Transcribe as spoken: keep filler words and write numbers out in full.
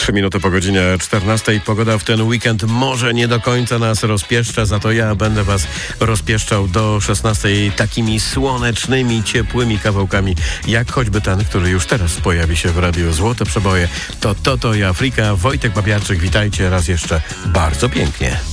Trzy minuty po godzinie czternastej. Pogoda w ten weekend może nie do końca nas rozpieszcza, za to ja będę was rozpieszczał do szesnastej takimi słonecznymi, ciepłymi kawałkami, jak choćby ten, który już teraz pojawi się w radiu Złote Przeboje. To Toto i Afryka. Wojtek Babiarczyk, witajcie raz jeszcze bardzo pięknie.